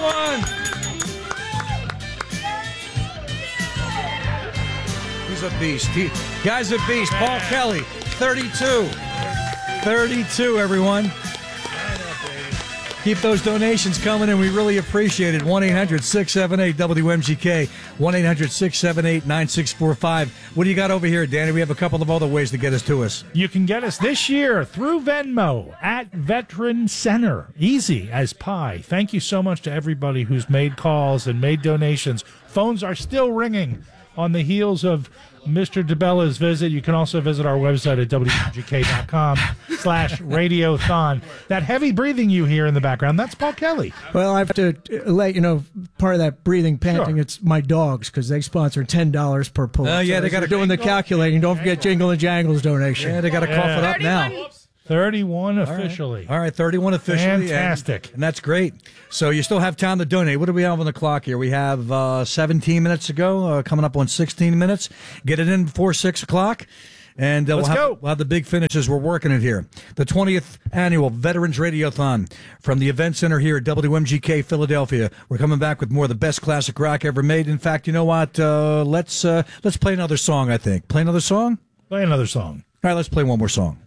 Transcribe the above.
everyone. He's a beast. Guy's a beast. Paul Kelly, 32. 32, everyone. Keep those donations coming in. We really appreciate it. 1-800-678-WMGK. 1-800-678-9645. What do you got over here, Danny? We have a couple of other ways to get us to us. You can get us this year through Venmo at Veteran Center. Easy as pie. Thank you so much to everybody who's made calls and made donations. Phones are still ringing on the heels of Mr. DeBella's visit. You can also visit our website at WMGK.com/radiothon. That heavy breathing you hear in the background, that's Paul Kelly. Well, I have to let you know, part of that breathing, panting, Sure. It's my dogs, because they sponsor $10 per pull. Oh, yeah, they got to doing the calculating. Don't forget Jingle and Jangles donation. Yeah, they got to cough it up now. 31 officially. All right, 31 officially. Fantastic. And that's great. So you still have time to donate. What do we have on the clock here? We have 17 minutes to go, coming up on 16 minutes. Get it in before 6 o'clock. And Let's go. We'll have the big finishes. We're working it here. The 20th Annual Veterans Radiothon from the Event Center here at WMGK Philadelphia. We're coming back with more of the best classic rock ever made. In fact, you know what? Let's play another song, I think. Play another song? Play another song. All right, let's play one more song.